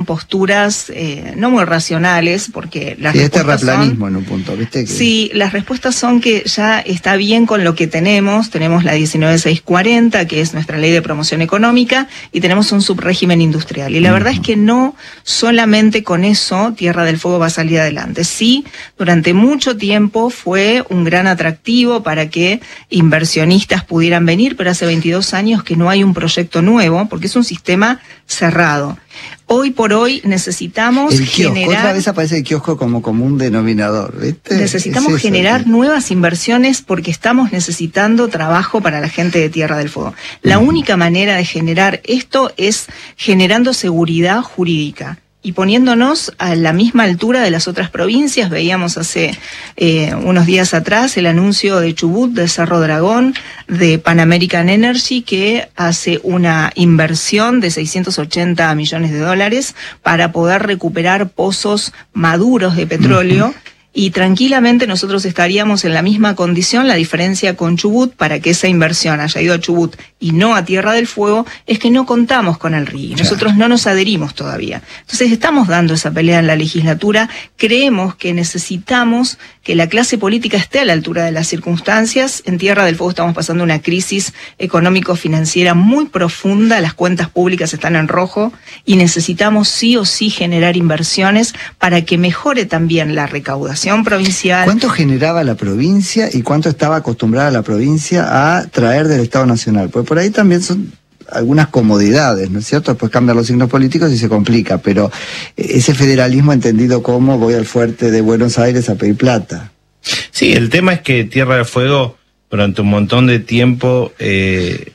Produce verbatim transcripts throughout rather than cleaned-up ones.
posturas eh, no muy racionales, porque las sí, este respuestas terraplanismo son, en un punto, ¿viste? Que... Sí, las respuestas son que ya está bien con lo que tenemos, tenemos la diecinueve mil seiscientos cuarenta, que es nuestra ley de promoción económica, y tenemos un subrégimen industrial. Y la uh-huh. verdad es que no solamente con eso Tierra del Fuego va a salir adelante. Sí, durante mucho tiempo fue un gran atractivo para que inversionistas pudieran venir, pero hace veintidós años que no hay un proyecto nuevo, porque es un sistema cerrado. Hoy por hoy necesitamos el kiosco, generar... Otra vez aparece el kiosco como común denominador, ¿viste? Necesitamos es eso, generar ¿sí? nuevas inversiones porque estamos necesitando trabajo para la gente de Tierra del Fuego. La uh-huh. única manera de generar esto es generando seguridad jurídica y poniéndonos a la misma altura de las otras provincias. Veíamos hace eh, unos días atrás el anuncio de Chubut, de Cerro Dragón, de Pan American Energy, que hace una inversión de seiscientos ochenta millones de dólares para poder recuperar pozos maduros de petróleo. Uh-huh. Y tranquilamente nosotros estaríamos en la misma condición. La diferencia con Chubut, para que esa inversión haya ido a Chubut y no a Tierra del Fuego, es que no contamos con el R I. Nosotros no nos adherimos todavía. Entonces estamos dando esa pelea en la legislatura. Creemos que necesitamos que la clase política esté a la altura de las circunstancias. En Tierra del Fuego estamos pasando una crisis económico-financiera muy profunda. Las cuentas públicas están en rojo y necesitamos sí o sí generar inversiones para que mejore también la recaudación provincial. ¿Cuánto generaba la provincia y cuánto estaba acostumbrada la provincia a traer del Estado Nacional? Pues por ahí también son algunas comodidades, ¿no es cierto? Después cambian los signos políticos y se complica, pero ese federalismo entendido como voy al fuerte de Buenos Aires a pedir plata. Sí, el tema es que Tierra del Fuego durante un montón de tiempo eh,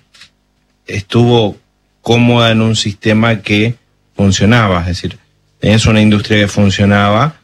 estuvo cómoda en un sistema que funcionaba, es decir, es una industria que funcionaba.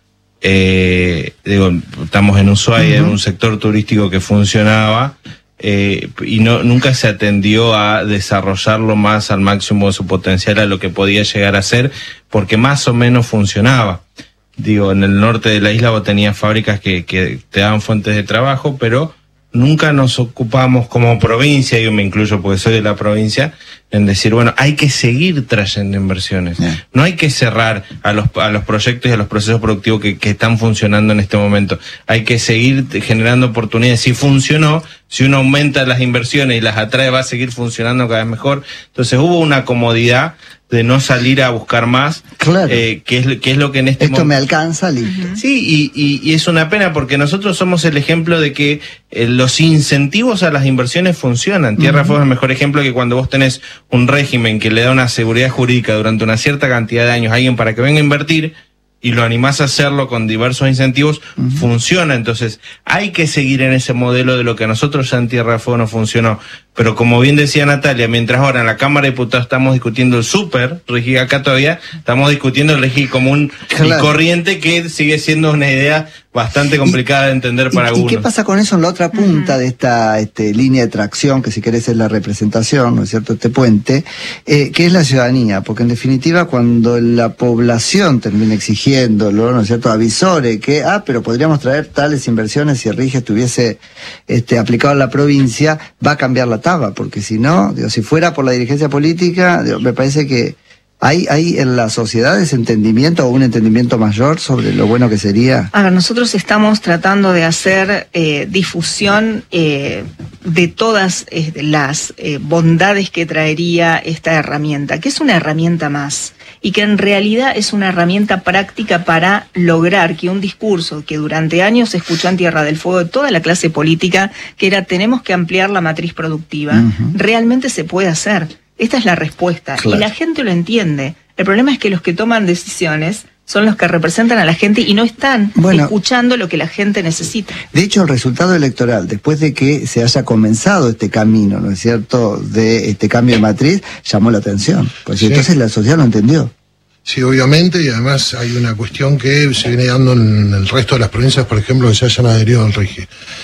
Eh, digo, estamos en Ushuaia, uh-huh. en un sector turístico que funcionaba eh, y no nunca se atendió a desarrollarlo más al máximo de su potencial, a lo que podía llegar a ser, porque más o menos funcionaba. Digo, en el norte de la isla vos tenías fábricas que, que te daban fuentes de trabajo, pero nunca nos ocupamos como provincia, yo me incluyo porque soy de la provincia, en decir, bueno, hay que seguir trayendo inversiones. Yeah. No hay que cerrar a los a los proyectos y a los procesos productivos que, que están funcionando en este momento. Hay que seguir generando oportunidades. Si funcionó, si uno aumenta las inversiones y las atrae, va a seguir funcionando cada vez mejor. Entonces hubo una comodidad de no salir a buscar más, claro. eh, que es que es lo que en este esto momento... me alcanza, listo. Uh-huh. Sí, y, y, y es una pena porque nosotros somos el ejemplo de que eh, los incentivos a las inversiones funcionan. Tierra del uh-huh. Fuego es el mejor ejemplo, que cuando vos tenés un régimen que le da una seguridad jurídica durante una cierta cantidad de años a alguien para que venga a invertir y lo animás a hacerlo con diversos incentivos, uh-huh. funciona. Entonces hay que seguir en ese modelo de lo que a nosotros ya en Tierra del Fuego no funcionó. Pero como bien decía Natalia, mientras ahora en la Cámara de Diputados estamos discutiendo el súper rígido, acá todavía estamos discutiendo el régimen común claro. y corriente, que sigue siendo una idea bastante complicada y, de entender para y, algunos. ¿Y qué pasa con eso en la otra punta uh-huh. de esta este, línea de tracción, que si querés es la representación, ¿no es cierto?, este puente, eh, que es la ciudadanía? Porque en definitiva cuando la población termina exigiéndolo, ¿no es cierto?, avisore que, ah, pero podríamos traer tales inversiones si el R I G estuviese este, aplicado en la provincia, va a cambiar la taba, porque si no, digo, si fuera por la dirigencia política, digo, me parece que ¿Hay, ¿Hay en la sociedad ese entendimiento o un entendimiento mayor sobre lo bueno que sería? A ver, nosotros estamos tratando de hacer eh, difusión eh, de todas eh, las eh, bondades que traería esta herramienta, que es una herramienta más, y que en realidad es una herramienta práctica para lograr que un discurso que durante años se escuchó en Tierra del Fuego de toda la clase política, que era tenemos que ampliar la matriz productiva, uh-huh. realmente se puede hacer. Esta es la respuesta, claro. y la gente lo entiende. El problema es que los que toman decisiones son los que representan a la gente y no están bueno, escuchando lo que la gente necesita. De hecho, el resultado electoral, después de que se haya comenzado este camino, ¿no es cierto?, de este cambio de matriz, llamó la atención. Pues sí. Entonces la sociedad lo entendió. Sí, obviamente, y además hay una cuestión que se viene dando en el resto de las provincias, por ejemplo, que se hayan adherido al R I G.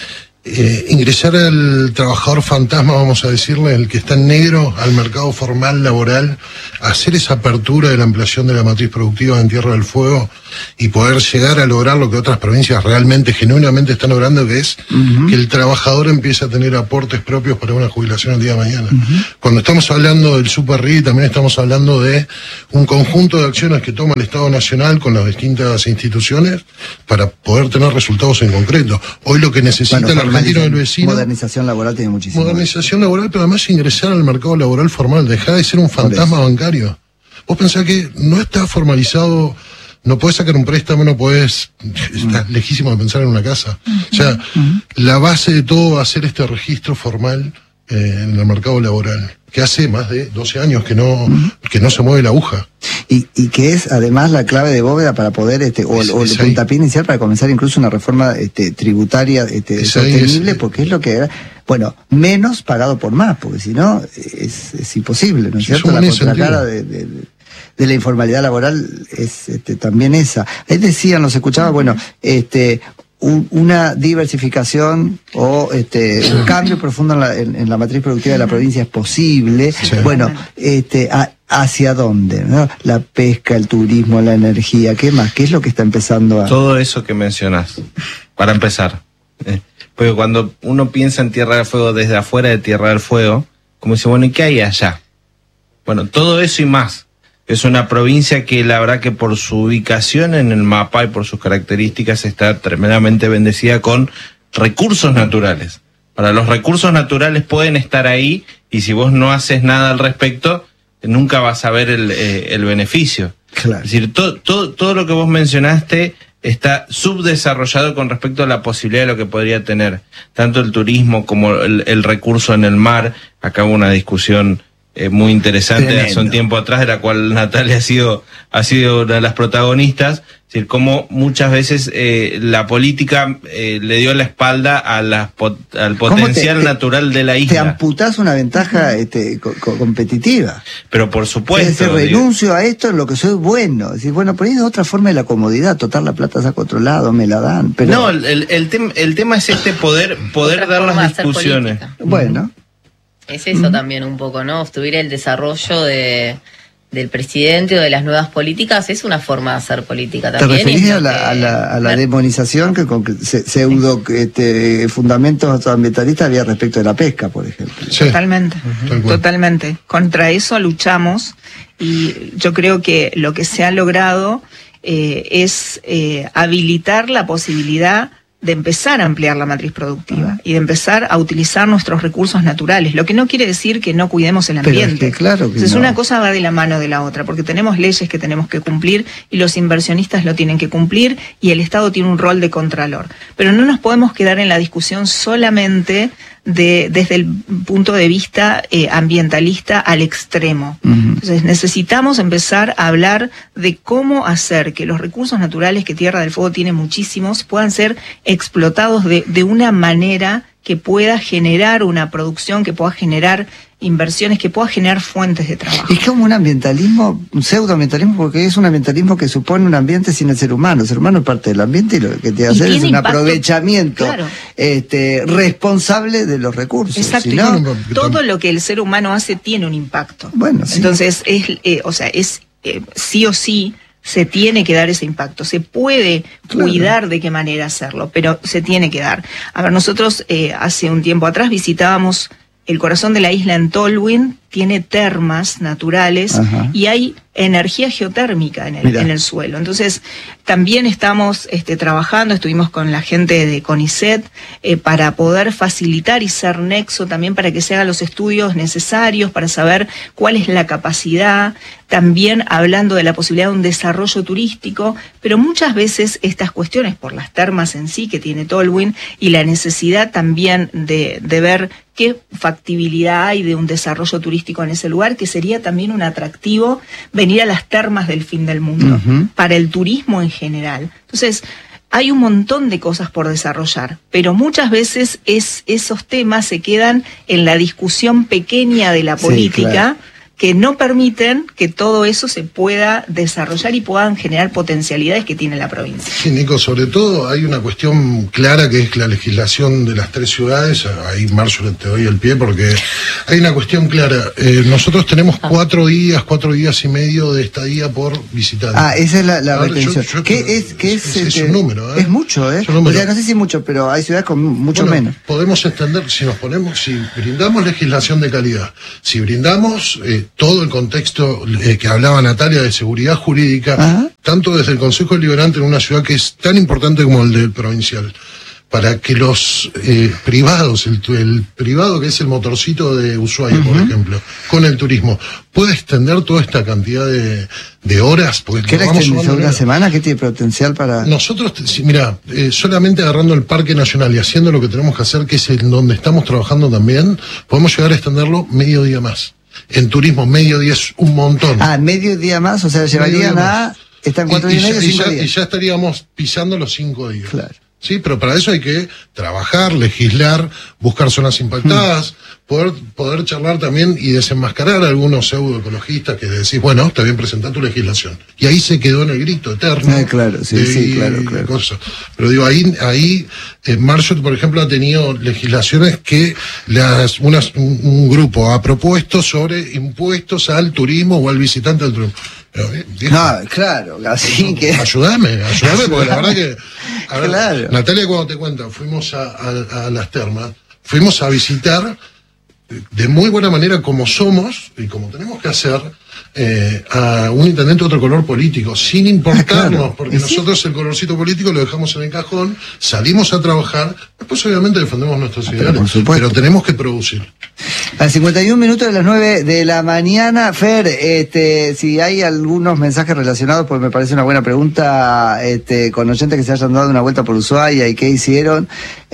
eh, ingresar al trabajador fantasma, vamos a decirle, el que está en negro, al mercado formal laboral, hacer esa apertura de la ampliación de la matriz productiva en Tierra del Fuego y poder llegar a lograr lo que otras provincias realmente, genuinamente están logrando, que es uh-huh. que el trabajador empiece a tener aportes propios para una jubilación el día de mañana. Uh-huh. Cuando estamos hablando del Super R I, también estamos hablando de un conjunto de acciones que toma el Estado Nacional con las distintas instituciones para poder tener resultados en concreto. Hoy lo que necesita bueno, el argentino del vecino... Modernización laboral tiene muchísimo. Modernización laboral, pero además ingresar al mercado laboral formal, dejar de ser un fantasma bancario. Vos pensás que no está formalizado... No podés sacar un préstamo, no podés, está lejísimo de pensar en una casa. O sea, la base de todo va a ser este registro formal eh, en el mercado laboral, que hace más de doce años que no, que no se mueve la aguja. Y, y que es además la clave de bóveda para poder, este, o, es, o el puntapié inicial para comenzar incluso una reforma este, tributaria este, sostenible, es, porque es lo que era, bueno, menos pagado por más, porque si no, es, es imposible, ¿no es cierto? La contracara de, de, de de la informalidad laboral es este, también esa. Ahí decían, nos escuchaba, bueno, este, un, una diversificación o este, un cambio profundo en la, en, en la matriz productiva de la provincia es posible. Sí. Bueno, este, a, ¿hacia dónde? ¿No? La pesca, el turismo, la energía, ¿qué más? ¿Qué es lo que está empezando a...? Todo eso que mencionas, para empezar. Eh, porque cuando uno piensa en Tierra del Fuego desde afuera de Tierra del Fuego, como dice, bueno, ¿y qué hay allá? Bueno, todo eso y más. Es una provincia que la verdad que por su ubicación en el mapa y por sus características está tremendamente bendecida con recursos naturales. Para los recursos naturales pueden estar ahí y si vos no haces nada al respecto, nunca vas a ver el, eh, el beneficio. Claro. Es decir, todo, todo, todo lo que vos mencionaste está subdesarrollado con respecto a la posibilidad de lo que podría tener tanto el turismo como el, el recurso en el mar. Acá hubo una discusión Eh, muy interesante Tremendo. Hace un tiempo atrás, de la cual Natalia ha sido ha sido una de las protagonistas, es decir, cómo muchas veces eh, la política eh, le dio la espalda a la, al potencial te, te, natural de la isla. Te amputás una ventaja este, co co competitiva. Pero por supuesto. Es decir, renuncio digo, a esto en lo que soy bueno. Es decir, bueno, por ahí es otra forma de la comodidad, total la plata saco a otro lado, me la dan. Pero... No, el, el, el, tem el tema es este poder, poder dar las discusiones. Bueno. Es eso uh-huh. también un poco, ¿no? Obstruir el desarrollo de, del presidente o de las nuevas políticas es una forma de hacer política también. ¿Te referís a la, que... a la, a la demonización que con pseudo este, fundamentos ambientalistas había respecto de la pesca, por ejemplo? Sí. Totalmente, uh-huh. totalmente. Contra eso luchamos y yo creo que lo que se ha logrado eh, es eh, habilitar la posibilidad de empezar a ampliar la matriz productiva y de empezar a utilizar nuestros recursos naturales, lo que no quiere decir que no cuidemos el ambiente. Pero es que claro que Entonces no. una cosa va de la mano de la otra, porque tenemos leyes que tenemos que cumplir y los inversionistas lo tienen que cumplir y el Estado tiene un rol de contralor. Pero no nos podemos quedar en la discusión solamente de, desde el punto de vista eh, ambientalista al extremo. Uh-huh. Entonces necesitamos empezar a hablar de cómo hacer que los recursos naturales que Tierra del Fuego tiene muchísimos puedan ser explotados de, de una manera que pueda generar una producción, que pueda generar inversiones, que pueda generar fuentes de trabajo. Es como un ambientalismo, un pseudoambientalismo, porque es un ambientalismo que supone un ambiente sin el ser humano. El ser humano es parte del ambiente y lo que tiene que hacer es un impacto, aprovechamiento claro. este, responsable de los recursos. Exacto. Si no, todo lo que el ser humano hace tiene un impacto. Bueno, sí. Entonces, es, eh, o sea, es eh, sí o sí se tiene que dar ese impacto. Se puede claro. cuidar de qué manera hacerlo, pero se tiene que dar. A ver, nosotros eh, hace un tiempo atrás visitábamos el corazón de la isla en Tolwyn, tiene termas naturales. Ajá. Y hay energía geotérmica en el, en el suelo. Entonces, también estamos este, trabajando, estuvimos con la gente de CONICET eh, para poder facilitar y ser nexo también para que se hagan los estudios necesarios para saber cuál es la capacidad, también hablando de la posibilidad de un desarrollo turístico, pero muchas veces estas cuestiones por las termas en sí que tiene Tolwyn y la necesidad también de, de ver qué factibilidad hay de un desarrollo turístico en ese lugar, que sería también un atractivo venir a las termas del fin del mundo, uh-huh. para el turismo en general. Entonces, hay un montón de cosas por desarrollar, pero muchas veces es, esos temas se quedan en la discusión pequeña de la política, sí, claro. que no permiten que todo eso se pueda desarrollar y puedan generar potencialidades que tiene la provincia. Sí, Nico, sobre todo hay una cuestión clara que es la legislación de las tres ciudades. Ahí, Marcio, te doy el pie porque hay una cuestión clara. Eh, nosotros tenemos cuatro días, cuatro días y medio de estadía por visitante. Ah, esa es la, la Ahora, retención. yo- yo- ¿Qué es, qué es, es- es este, un número, ¿eh? Es mucho, ¿eh? Es un número. O sea, no sé si mucho, pero hay ciudades con mucho Bueno, menos. podemos extender, si nos ponemos, si brindamos legislación de calidad, si brindamos eh, todo el contexto eh, que hablaba Natalia de seguridad jurídica, Ajá. tanto desde el Consejo Deliberante en una ciudad que es tan importante como el del provincial, para que los eh, privados, el, tu- el privado que es el motorcito de Ushuaia, por ejemplo, con el turismo, pueda extender toda esta cantidad de, de horas, porque ¿Qué nos la vamos extensión sumando de una dinero. semana? ¿Qué tiene potencial para...? Nosotros, si- mira, eh, solamente agarrando el Parque Nacional y haciendo lo que tenemos que hacer, que es en donde estamos trabajando también, podemos llegar a extenderlo medio día más. En turismo, medio día es un montón. Ah, medio día más, o sea, llevarían día a... más. Están cuatro y, y días y ya, medio, y cinco ya- y días. ya estaríamos pisando los cinco días. Claro. Sí, pero para eso hay que trabajar, legislar, buscar zonas impactadas, poder, poder charlar también y desenmascarar a algunos pseudoecologistas que decís, bueno, está bien, presentar tu legislación. Y ahí se quedó en el grito eterno. Ah, claro, sí, de- sí, claro, claro. cosas. Pero digo, ahí, ahí eh, Marshall, por ejemplo, ha tenido legislaciones que las, unas, un, un grupo ha propuesto sobre impuestos al turismo o al visitante del turismo. Pero, eh, viejo, No, claro, así que... Ayúdame, ayúdame, porque la verdad que. A ver, Claro. Natalia, cuando te cuenta, fuimos a, a- a las termas, fuimos a visitar de muy buena manera como somos y como tenemos que hacer eh, a un intendente de otro color político, sin importarnos, claro. porque ¿Y sí? nosotros el colorcito político lo dejamos en el cajón, salimos a trabajar, después obviamente defendemos nuestros pero ideales, por supuesto. pero tenemos que producir. A cincuenta y un minutos de las nueve de la mañana, Fer, este, si hay algunos mensajes relacionados, pues me parece una buena pregunta, este, con oyentes que se hayan dado una vuelta por Ushuaia y qué hicieron,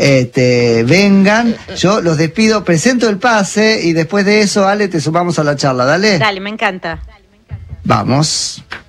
este, vengan, yo los despido, presento el pase y después de eso, Ale, te sumamos a la charla, dale. Dale, me encanta. Vamos.